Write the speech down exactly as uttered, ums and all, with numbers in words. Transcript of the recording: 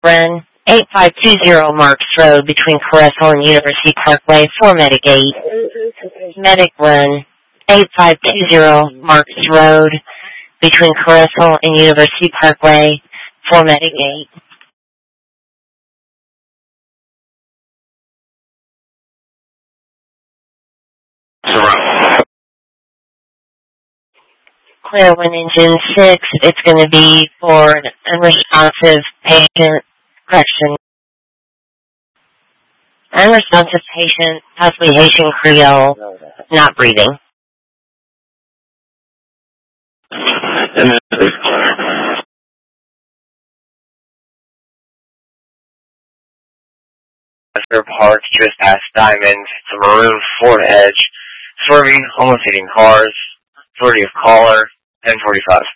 Run, eight five two zero Marks Road between Caressel and University Parkway for Medic eight. Medic Run, eight five two zero Marks Road between Caressel and University Parkway for Medic eight. Clear one engine six, it's going to be for an unresponsive patient, correction, unresponsive patient, possibly Haitian Creole, not breathing. Parked just past Diamond, the maroon Ford Edge, swerving, almost hitting cars, authority of caller, ten forty-five.